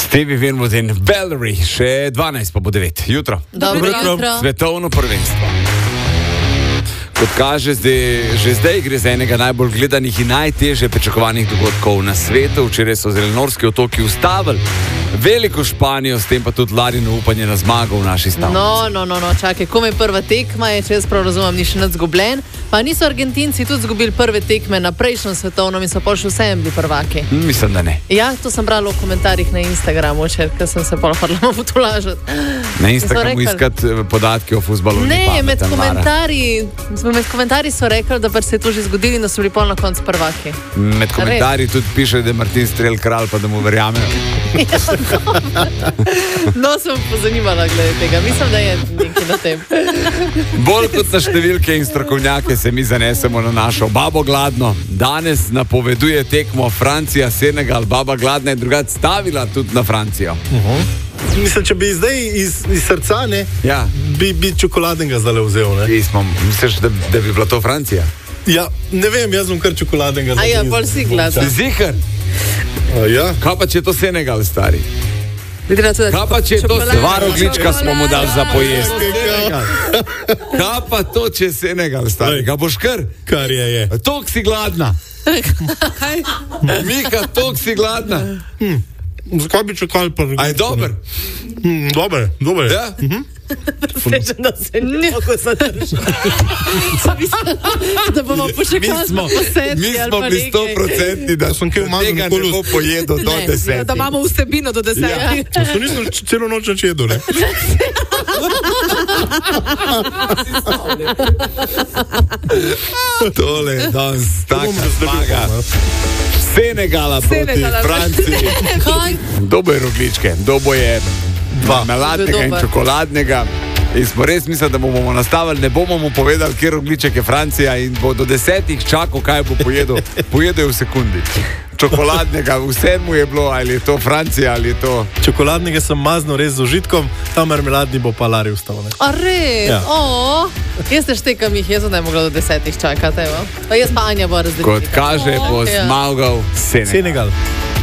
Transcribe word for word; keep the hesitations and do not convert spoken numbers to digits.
Stevie Winwood in Valerie, še dvanajst pa bo devet. Jutro. Dobro jutro. Svetovno prvenstvo. Kot kaže, zdaj, že zdaj gre za enega najbolj gledanih in najtežje pričakovanih dogodkov na svetu. Včeraj so Zelenorski otoki ustavili veliko Španijo, s tem pa tudi Larino upanje na zmago v naši stavnici. No, no, no, no, čakaj, komaj prva tekma je, če jaz prav razumem, ni še nič zgubljen. Pa niso Argentinci tudi zgubili prve tekme na prejšnjem svetovnem in so pa še vsem bili prvaki. Mislim, da ne. Ja, to sem brala v komentarjih na Instagramu, če sem se pa lahko potolažiti. Na Instagramu iskati podatke o fuzbalu. Ne, med komentarji, med komentarji so rekli, da pa se je to že zgodilo in da so bili pol na koncu prvaki. Med komentarji tudi piše, da je Martin Strel kralj, pa da mu verjamejo. No, sem pozanimala glede tega. Mislim, da je nekaj na tem. Bolj kot na številke in strokovnjake se mi zanesemo na našo Babo Gladno. Danes napoveduje tekmo Francija-Senegal. Baba Gladna je drugače stavila tudi na Francijo. Uh-huh. Mislim, če bi zdaj iz, iz srca, ne, ja. bi, bi čokoladnega zdaj vzel. Ne? Smo, misliš, da, da bi bila to Francija? Ja, ne vem, jaz bom kar čokoladnega. A ja, bolj si gladna. Si zihar? A ja. Kaj pa če je to Senegal, stari? Kaj pa če je to dva roglička smo mu dali za pojest? Kaj pa to, če je Senegal, stari? Ga boš kar? Kar je, je. Tok si gladna. Mika, tok si gladna. Hm. Zakaj bi čakali pa... A je dober? Hm, dober, dober. Ja? Mhm. Presečem, da se ne mogo zadržati. Da bomo počekali po sedmi. Mi smo bili sto procenti, da sem kaj umazan tega ne bo pojedel do deseti. Da imamo vsebino do deseti. Ja. To nisem celo noč načedel, ne? Tole je danes taka zmaga. Senegala proti Franciji. Dobo je rogličke, dobo je marmeladnega in čokoladnega. In smo res mislili, da bomo nastavili, ne bomo mu povedali, kje rogliček je Francija in bo do desetih čakal, kaj bo pojedel. Pojedel v sekundi. Čokoladnega, vse mu je bilo, ali je to Francija, ali je to... Čokoladnega sem maznil res z užitkom, ta marmeladni bo pa Lari ustal. A res? Ja. O, jaz te štekam jih, jaz ne mogla do desetih čakati. Evo. Jaz pa Anja bo razdelila. Kot kaže, bo zmagal Senegal. Senegal.